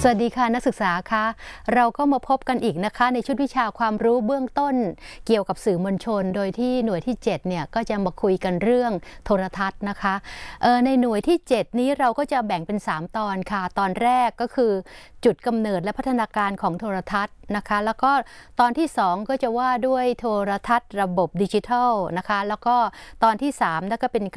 สวัสดีค่ะนักศึกษาคะเราก็มาพบกันอีกนะคะในชุดวิชาความรู้เบื้องต้นเกี่ยวกับสื่อมวลชนโดยที่หน่วยที่7เนี่ยก็จะมาคุยกันเรื่องโทรทัศน์นะคะในหน่วยที่7นี้เราก็จะแบ่งเป็น3ตอนค่ะตอนแรกก็คือจุดกำเนิดและพัฒนาการของโทรทัศน์นะคะแล้วก็ตอนที่2ก็จะว่าด้วยโทรทัศน์ระบบดิจิทัลนะคะแล้วก็ตอนที่3นั่นก็เป็น